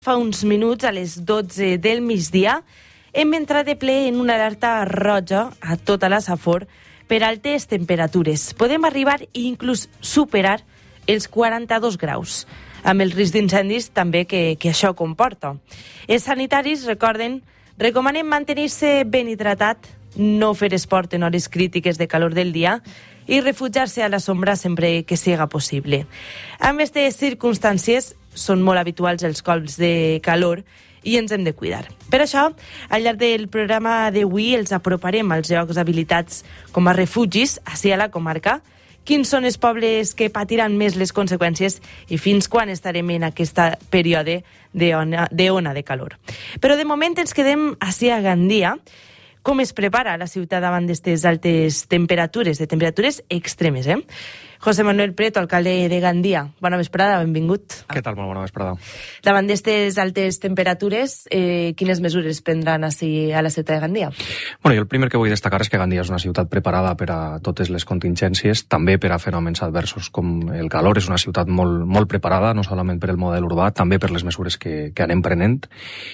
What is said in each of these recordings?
fa uns minuts, a les 12 del migdia, hem entrat de ple en una alerta roja a tota la Safor per altes temperatures. Podem arribar i inclús superar els 42 graus, amb el risc d'incendis també que això comporta. Els sanitaris, recomanen mantenir-se ben hidratat, no fer esport en hores crítiques de calor del dia i refugiar-se a la sombra sempre que siga possible. En aquestes circumstàncies són molt habituals els colps de calor i ens hem de cuidar. Per això, al llarg del programa d'avui els aproparem als llocs habilitats com a refugis, ací a la comarca, quins són els pobles que patiran més les conseqüències i fins quan estarem en aquest període d'ona de calor. Però de moment ens quedem ací a Gandia. Com es prepara la ciutat davant d'aquestes altes temperatures, de temperatures extremes, José Manuel Preto, alcalde de Gandia. Bona vesprada, benvingut. Què tal? Molt bona vesprada. Davant d'aquestes altes temperatures, quines mesures prendran ací a la ciutat de Gandia? Bueno, jo el primer que vull destacar és que Gandia és una ciutat preparada per a totes les contingències, també per a fenòmens adversos com el calor. És una ciutat molt preparada, no solament per el model urbà, també per les mesures que anem prenent.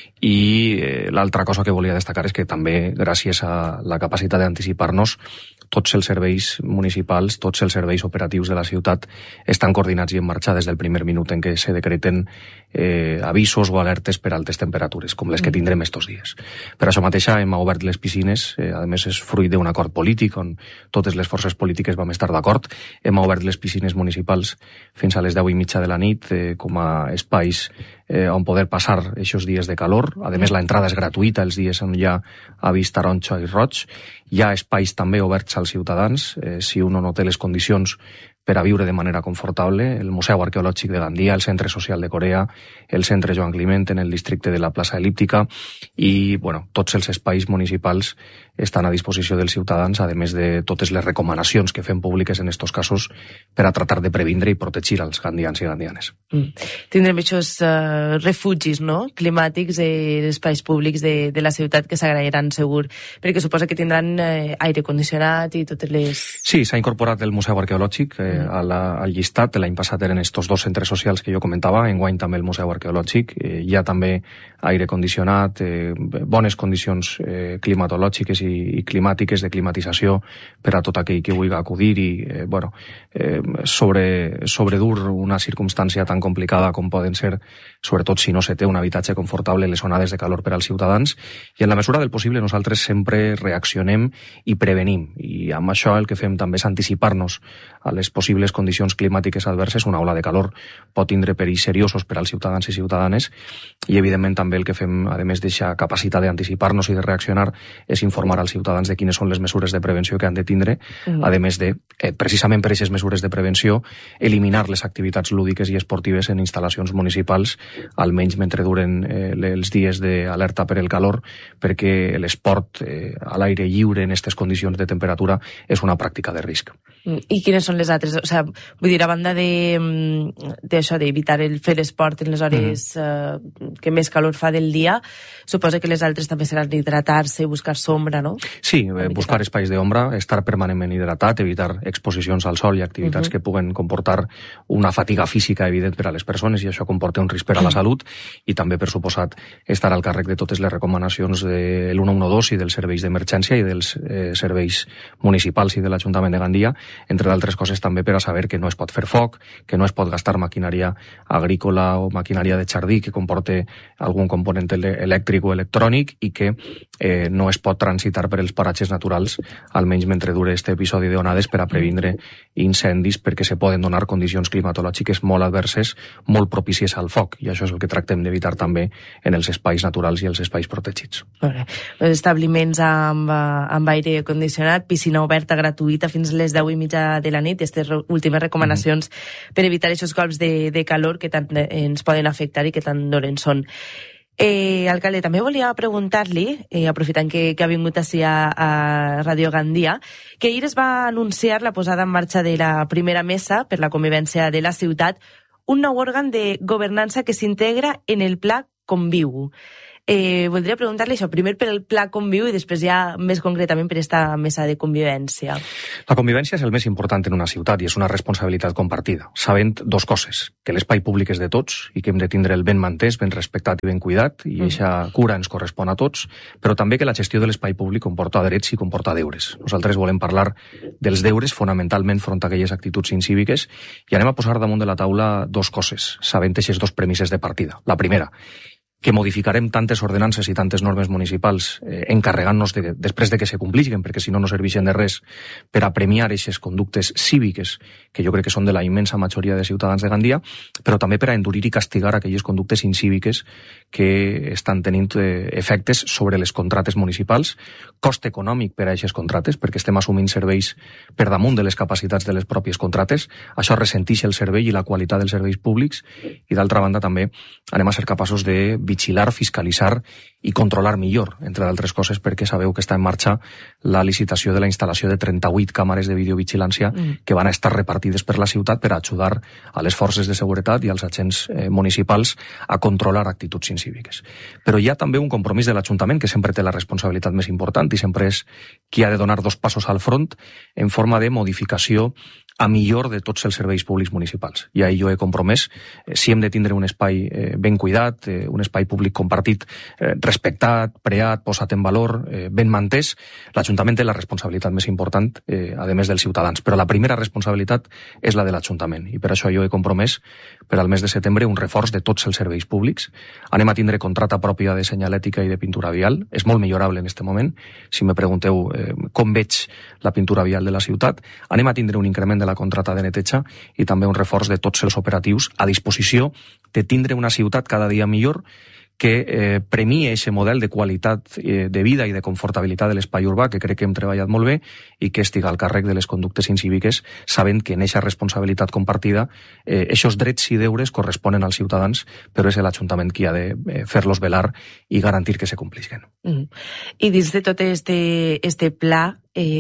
I l'altra cosa que volia destacar és que també, gràcies a la capacitat d'anticipar-nos, tots els serveis municipals, tots els serveis operatius de la ciutat estan coordinats i en marxa des del primer minut en què se decreten avisos o alertes per altes temperatures, com les que tindrem estos dies. Per això mateixa hem obert les piscines, a més és fruit d'un acord polític on totes les forces polítiques vam estar d'acord. Hem obert les piscines municipals fins a les 10:30 de la nit com a espais on poder passar aquests dies de calor. A més, l'entrada és gratuïta els dies on hi ha avís taronja i roig. Hi ha espais també oberts als ciutadans, si uno no té les condicions per a viure de manera confortable. El Museu Arqueològic de Gandia, el Centre Social de Corea, el Centre Joan Climent en el districte de la plaça El·líptica i, tots els espais municipals estan a disposició dels ciutadans, a més de totes les recomanacions que fem públiques en estos casos per a tratar de previndre i protegir els gandians i gandianes. Tindrem aquests refugis climàtics d'espais públics de la ciutat que s'agrairan segur, perquè suposa que tindran aire condicionat i totes les... Sí, s'ha incorporat el Museu Arqueològic al llistat. L'any passat eren estos dos centres socials que jo comentava, enguany també el Museu Arqueològic. Hi ha també aire condicionat, bones condicions climatològiques i climàtiques de climatització per a tot aquell que vulgui acudir i, sobredur una circumstància tan complicada com poden ser, sobretot si no se té un habitatge confortable, les onades de calor per als ciutadans. I en la mesura del possible nosaltres sempre reaccionem i prevenim. I amb això el que fem també és anticipar-nos a les possibles condicions climàtiques adverses. Una ola de calor pot tindre perills seriosos per als ciutadans i ciutadanes i, evidentment, també el que fem, a més d'aquesta capacitat d'anticipar-nos i de reaccionar, és informar als ciutadans de quines són les mesures de prevenció que han de tindre, a més de, precisament per aquestes mesures de prevenció, eliminar les activitats lúdiques i esportives en instal·lacions municipals, almenys mentre duren els dies d'alerta per el calor, perquè l'esport a l'aire lliure en aquestes condicions de temperatura és una pràctica de risc. I quines són les altres? O sigui, vull dir, a banda d'això, d'evitar fer l'esport en les hores que més calor fa del dia, suposa que les altres també seran hidratar-se i buscar sombra, no? Sí, buscar espais d'ombra, estar permanentment hidratat, evitar exposicions al sol i activitats que puguen comportar una fatiga física evident per a les persones i això comporta un risc per a la salut i també, per suposat, estar al càrrec de totes les recomanacions de l'112 i dels serveis d'emergència i dels serveis municipals i de l'Ajuntament de Gandia, entre d'altres coses també per a saber que no es pot fer foc, que no es pot gastar maquinària agrícola o maquinària de jardí que comporte algun component elèctric o electrònic i que no es pot transitar per els paratges naturals, almenys mentre dure este episodi d'onades, per a previndre incendis, perquè se poden donar condicions climatològiques molt adverses, molt propícies al foc, i això és el que tractem d'evitar també en els espais naturals i els espais protegits. Els establiments amb aire condicionat, piscina oberta gratuïta fins a les 10:30 de la nit, aquestes últimes recomanacions per evitar aquests colps de calor que tant ens poden afectar i que tan dolents són. Alcalde, també volia preguntar-li, aprofitant que ha vingut ací a Radio Gandia, que ahir es va anunciar la posada en marxa de la primera mesa per la convivència de la ciutat, un nou òrgan de governança que s'integra en el Pla Conviu. Voldria preguntar-li això, primer per el Pla Conviu i després ja més concretament per esta mesa de convivència. La convivència és el més important en una ciutat i és una responsabilitat compartida, sabent dos coses, que l'espai públic és de tots i que hem de tindre el ben mantès, ben respectat i ben cuidat, i aquesta cura ens correspon a tots, però també que la gestió de l'espai públic comporta drets i comporta deures. Nosaltres volem parlar dels deures fonamentalment front a aquelles actituds incíviques i anem a posar damunt de la taula dos coses, sabent aquestes dos premisses de partida. La primera, que modificarem tantes ordenances i tantes normes municipals encarregant-nos després de que se complixen, perquè si no, no serveixen de res, per a premiar aquestes conductes cíviques, que jo crec que són de la immensa majoria de ciutadans de Gandia, però també per a endurir i castigar aquelles conductes incíviques que estan tenint efectes sobre les contractes municipals, cost econòmic per a aquestes contractes, perquè estem assumint serveis per damunt de les capacitats de les pròpies contractes, això ressenteix el servei i la qualitat dels serveis públics, i d'altra banda també anem a ser capaços de vigilar, fiscalitzar i controlar millor, entre d'altres coses, perquè sabeu que està en marxa la licitació de la instal·lació de 38 càmeres de videovigilància que van a estar repartides per la ciutat per a ajudar a les forces de seguretat i als agents municipals a controlar actituds incíviques. Però hi ha també un compromís de l'Ajuntament, que sempre té la responsabilitat més important i sempre és qui ha de donar dos passos al front en forma de modificació a millor de tots els serveis públics municipals. I ahir jo he compromès, si hem de tindre un espai ben cuidat, un espai públic compartit, respectat, preat, posat en valor, ben mantès, l'Ajuntament té la responsabilitat més important, a més dels ciutadans. Però la primera responsabilitat és la de l'Ajuntament. I per això jo he compromès per al mes de setembre un reforç de tots els serveis públics. Anem a tindre contrata pròpia de senyalètica i de pintura vial. És molt millorable en aquest moment. Si me pregunteu com veig la pintura vial de la ciutat, anem a tindre un increment de la contrata de neteja i també un reforç de tots els operatius a disposició de tindre una ciutat cada dia millor que premia aquest model de qualitat de vida i de confortabilitat de l'espai urbà, que crec que hem treballat molt bé, i que estiga al càrrec de les conductes incíviques, sabent que en aquesta responsabilitat compartida aquests drets i deures corresponen als ciutadans, però és l'Ajuntament qui ha de fer-los velar i garantir que se complixen. I dins de tot este pla,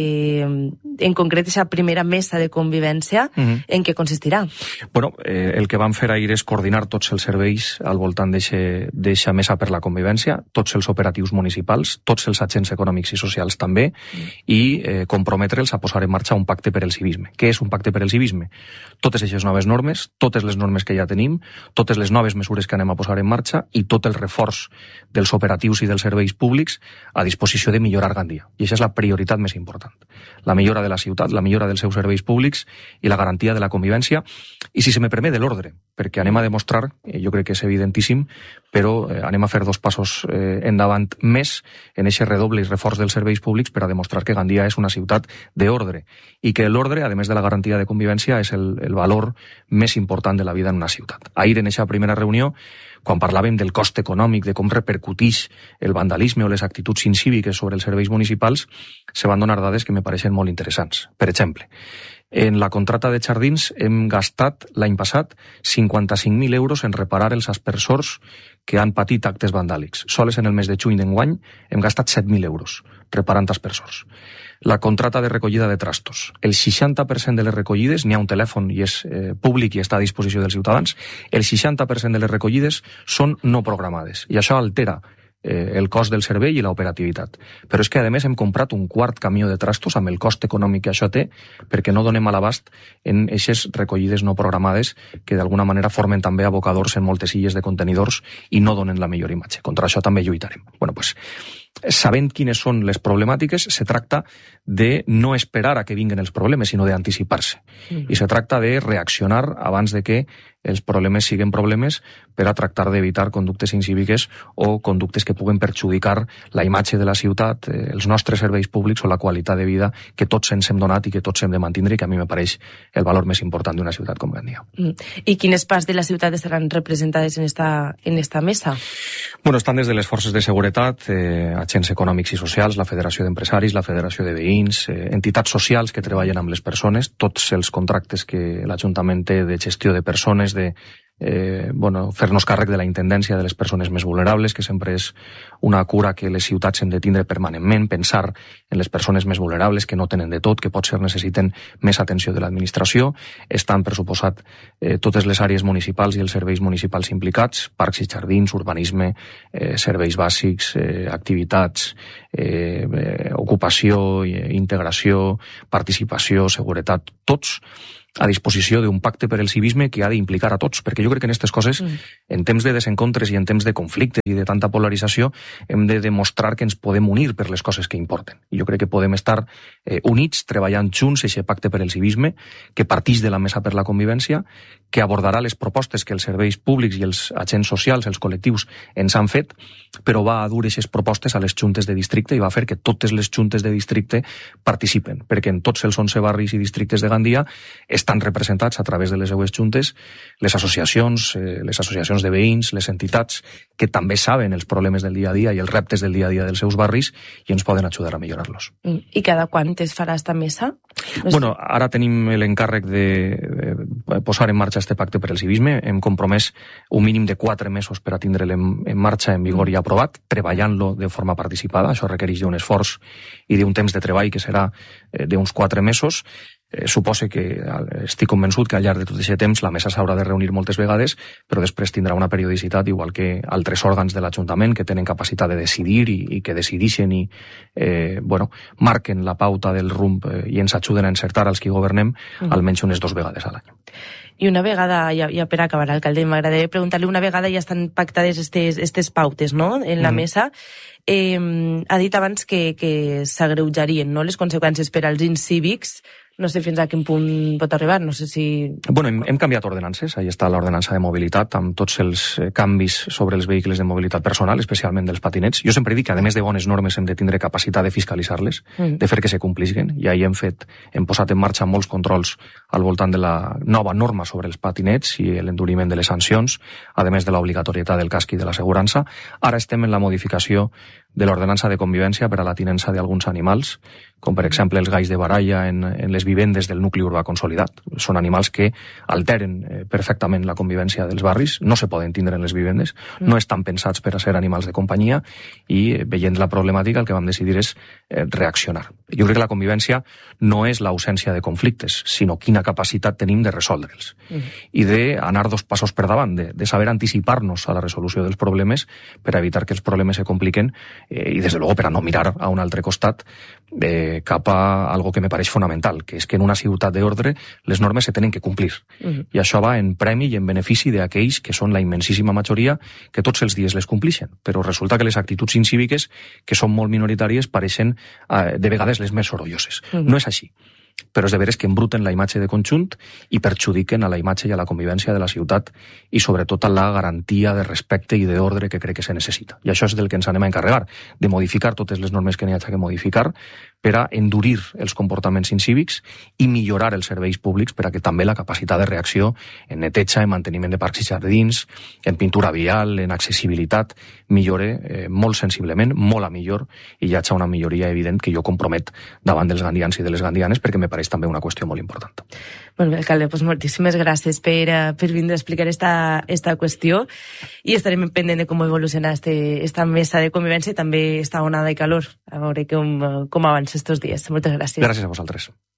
en concret, aquesta primera mesa de convivència, en què consistirà? Bueno, el que vam fer ahir és coordinar tots els serveis al voltant d'eixa mesa per la convivència, tots els operatius municipals, tots els agents econòmics i socials també, i comprometre'ls a posar en marxa un pacte per al civisme. Què és un pacte per al civisme? Totes aquestes noves normes, totes les normes que ja tenim, totes les noves mesures que anem a posar en marxa i tot el reforç dels operatius i dels serveis públics a disposició de millorar Gandia. I això és la prioritat més important. La millora de la ciutat, la millora dels seus serveis públics i la garantia de la convivència, i si se me permet de l'ordre, perquè anem a demostrar, jo crec que és evidentíssim, però anem a fer dos passos endavant més en aquest redoble i reforç dels serveis públics per a demostrar que Gandia és una ciutat d'ordre i que l'ordre, a més de la garantia de convivència, és el valor més important de la vida en una ciutat. Ahir, en aquesta primera reunió, quan parlàvem del cost econòmic, de com repercuteix el vandalisme o les actituds incíviques sobre els serveis municipals, se van donar dades que me pareixen molt interessants. Per exemple, en la contrata de jardins hem gastat l'any passat 55.000 euros en reparar els aspersors que han patit actes vandàlics. Sols en el mes de juny d'enguany hem gastat 7.000 euros reparant aspersors. La contrata de recollida de trastos. El 60% de les recollides, n'hi ha un telèfon i és públic i està a disposició dels ciutadans, el 60% de les recollides són no programades i això altera el cost del servei i l'operativitat. Però és que, a més, hem comprat un quart camió de trastos amb el cost econòmic que això té, perquè no donem a l'abast en eixes recollides no programades que d'alguna manera formen també abocadors en moltes illes de contenidors i no donen la millor imatge. Contra això també lluitarem. Bueno, pues, sabent quines són les problemàtiques, se tracta de no esperar a que vinguen els problemes, sinó d'anticipar-se. I se tracta de reaccionar abans de que els problemes siguin problemes per a tractar d'evitar conductes incíviques o conductes que puguen perjudicar la imatge de la ciutat, els nostres serveis públics o la qualitat de vida que tots ens hem donat i que tots hem de mantindre i que a mi me pareix el valor més important d'una ciutat com Gandia. I quines parts de la ciutat estaran representades en esta mesa? Bueno, estan des de les forces de seguretat, agents econòmics i socials, la Federació d'Empresaris, la Federació de Veïns, entitats socials que treballen amb les persones, tots els contractes que l'Ajuntament té de gestió de persones, de fer-nos càrrec de la intendència de les persones més vulnerables, que sempre és una cura que les ciutats hem de tindre permanentment, pensar en les persones més vulnerables que no tenen de tot, que potser necessiten més atenció de l'administració. Estan, per suposat, totes les àrees municipals i els serveis municipals implicats, parcs i jardins, urbanisme, serveis bàsics, activitats, ocupació, integració, participació, seguretat, tots a disposició d'un pacte per el civisme que ha d'implicar a tots, perquè jo crec que en aquestes coses, en temps de desencontres i en temps de conflictes i de tanta polarització, hem de demostrar que ens podem unir per les coses que importen. I jo crec que podem estar units, treballant junts aquest pacte per el civisme, que partix de la mesa per la convivència, que abordarà les propostes que els serveis públics i els agents socials, els col·lectius, ens han fet, però va a dur aquestes propostes a les juntes de districte i va fer que totes les juntes de districte participen, perquè en tots els 11 barris i districtes de Gandia estan representats a través de les seues juntes les associacions de veïns, les entitats que també saben els problemes del dia a dia i els reptes del dia a dia dels seus barris i ens poden ajudar a millorar-los. I cada quant es farà esta mesa? Ara tenim l'encàrrec de posar en marxa este pacte per el civisme. Hem compromès un mínim de 4 mesos per a tindre'l en marxa, en vigor i aprovat, treballant-lo de forma participada. Això requereix d'un esforç i d'un temps de treball que serà d'uns 4 mesos. Suposa que estic convençut que al llarg de tot aquest temps la mesa s'haurà de reunir moltes vegades, però després tindrà una periodicitat igual que altres òrgans de l'Ajuntament que tenen capacitat de decidir i que decidixen i marquen la pauta del rumb i ens ajuden a encertar als qui governem almenys unes 2 vegades a l'any. I una vegada, ja per acabar, alcalde, m'agradaria preguntar-li, una vegada ja estan pactades estes pautes, no?, en la mesa, ha dit abans que s'agreujarien, no?, les conseqüències per als incívics. No sé fins a quin punt pot arribar, no sé si... Hem canviat ordenances, ahí està l'ordenança de mobilitat, amb tots els canvis sobre els vehicles de mobilitat personal, especialment dels patinets. Jo sempre dic que, a més de bones normes, hem de tindre capacitat de fiscalitzar-les, de fer que se complisquen, i ahí hem posat en marxa molts controls al voltant de la nova norma sobre els patinets i l'enduriment de les sancions, a més de l'obligatorietat del casc i de l'assegurança. Ara estem en la modificació de l'ordenança de convivència per a la tinença d'alguns animals, com per exemple els galls de baralla en les vivendes del nucli urbà consolidat. Són animals que alteren perfectament la convivència dels barris, no se poden tindre en les vivendes, no estan pensats per a ser animals de companyia i, veient la problemàtica, el que vam decidir és reaccionar. Jo crec que la convivència no és l'ausència de conflictes, sinó quina capacitat tenim de resoldre'ls i d'anar 2 passos per davant, de saber anticipar-nos a la resolució dels problemes per a evitar que els problemes se compliquen i, des de luego, per a no mirar a un altre costat cap a algo que me pareix fonamental, que és que en una ciutat d'ordre les normes se tenen que complir. I això va en premi i en benefici d'aquells que són la immensíssima majoria que tots els dies les complixen. Però resulta que les actituds incíviques, que són molt minoritàries, pareixen de vegades les més sorolloses. No és així. Però és de veres que embruten la imatge de conjunt i perjudiquen a la imatge i a la convivència de la ciutat i sobretot a la garantia de respecte i d'ordre que crec que se necessita. I això és del que ens anem a encarregar, de modificar totes les normes que n'hi hagi que modificar per a endurir els comportaments incívics i millorar els serveis públics per a que també la capacitat de reacció en neteja, en manteniment de parcs i jardins, en pintura vial, en accessibilitat, millore molt sensiblement, molt a millor, i hi hagi una milloria evident que jo compromet davant dels gandians i de les gandianes, perquè me pareix també una qüestió molt important. Molt bé, alcalde, doncs moltíssimes gràcies per vindre a explicar esta qüestió i estarem pendent de com evoluciona esta mesa de convivència i també esta onada de calor, a veure com avança estos dies. Moltes gràcies. Gràcies a vosaltres.